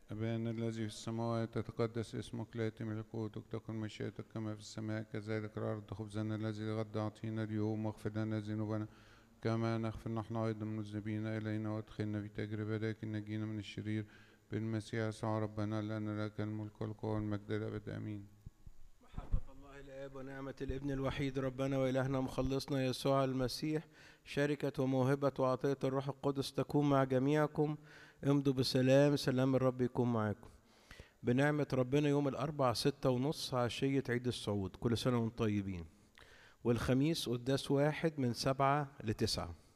أبانا الذي في السماوات تتقدس اسمك، ليأتي ملكوتك، تكن مشيئتك كما في السماء كذلك على الأرض. خبزنا الذي غدا أعطينا اليوم، واغفر لنا ذنوبنا كما نغفر نحن أيضا المذنبين إلينا، وادخلنا في تجربة لكن نجينا من الشرير بالمسيح يسوع ربنا، لأن لك الملك والقوة والمجد الأبد آمين. محبة الله الآب ونعمة الابن الوحيد ربنا وإلهنا مخلصنا يسوع المسيح، شركة وموهبة وعطية الروح القدس تكون مع جميعكم. امضوا بسلام، سلام الرب يكون معاكم. بنعمة ربنا يوم الأربع 6:30 عشية عيد الصعود، كل سنة وانتم طيبين. والخميس قداس واحد من 7 ل9.